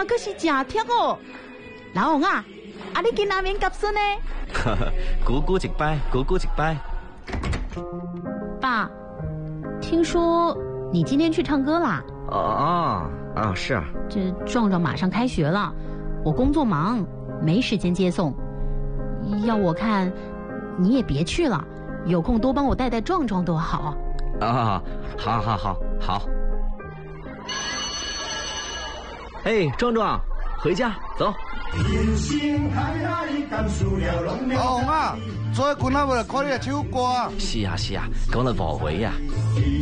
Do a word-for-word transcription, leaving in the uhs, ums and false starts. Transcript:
哇，可是假贴哦！老王啊，啊你今哪免夹孙呢？ 鼓鼓一拜，鼓鼓一拜。 爸，听说你今天去唱歌啦？ 哦哦哦，是啊。 这壮壮马上开学了，我工作忙，没时间接送。要我看，你也别去了，有空多帮我带带壮壮多好。 啊，好，好，好，好。哎，壮壮，回家走。 老王啊，做一棍仔要来看你的唱歌。 是啊是啊，讲了无回啊。